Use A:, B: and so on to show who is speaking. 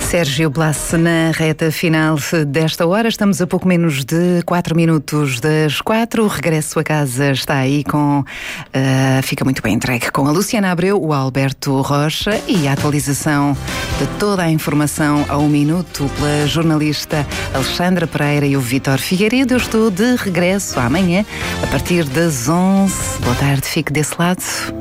A: Sérgio Blas na reta final desta hora. Estamos a pouco menos de 4 minutos das 4. O regresso a casa está aí com... fica muito bem entregue com a Luciana Abreu, o Alberto Rocha e a atualização de toda a informação ao minuto pela jornalista Alexandra Pereira e o Vítor Figueiredo. Eu estou de regresso amanhã a partir das 11. Boa tarde, fique desse lado.